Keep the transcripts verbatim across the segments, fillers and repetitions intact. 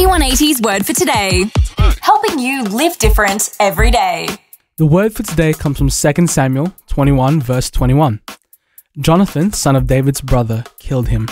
V one eighty's word for today. Helping you live different every day. The word for today comes from Second Samuel twenty-one, verse twenty-one. Jonathan, son of David's brother, killed him.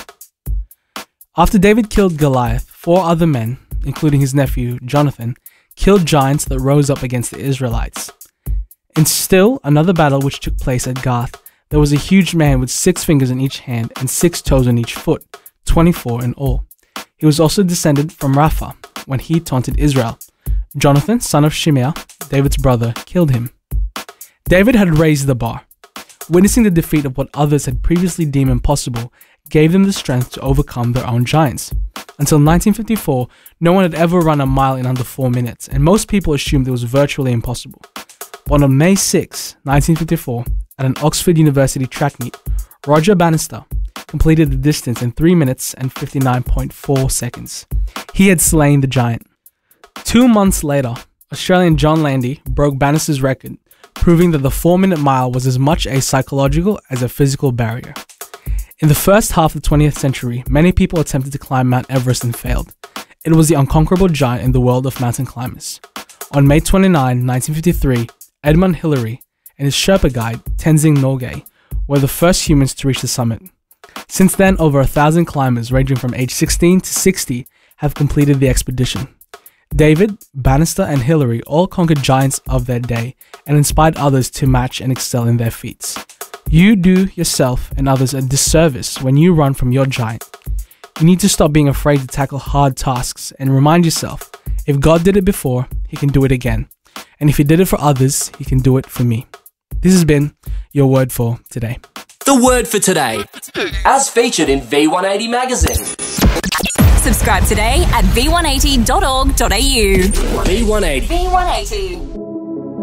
After David killed Goliath, four other men, including his nephew Jonathan, killed giants that rose up against the Israelites. In still another battle which took place at Gath, there was a huge man with six fingers in each hand and six toes on each foot, twenty-four in all. He was also descended from Rapha when he taunted Israel. Jonathan, son of Shimeah, David's brother, killed him. David had raised the bar. Witnessing the defeat of what others had previously deemed impossible gave them the strength to overcome their own giants. Until nineteen fifty-four, no one had ever run a mile in under four minutes, and most people assumed it was virtually impossible. But on May sixth, nineteen fifty-four, at an Oxford University track meet, Roger Bannister completed the distance in three minutes and fifty-nine point four seconds. He had slain the giant. Two months later, Australian John Landy broke Bannister's record, proving that the four-minute mile was as much a psychological as a physical barrier. In the first half of the twentieth century, many people attempted to climb Mount Everest and failed. It was the unconquerable giant in the world of mountain climbers. On May twenty-ninth, nineteen fifty-three, Edmund Hillary and his Sherpa guide, Tenzing Norgay, were the first humans to reach the summit. Since then, over a thousand climbers ranging from age sixteen to sixty have completed the expedition. David, Bannister, and Hillary all conquered giants of their day and inspired others to match and excel in their feats. You do yourself and others a disservice when you run from your giant. You need to stop being afraid to tackle hard tasks and remind yourself, if God did it before, He can do it again. And if He did it for others, He can do it for me. This has been your word for today. The word for today, as featured in V one eighty magazine. Subscribe today at v one eighty dot org dot a u. V one eighty. V one eighty.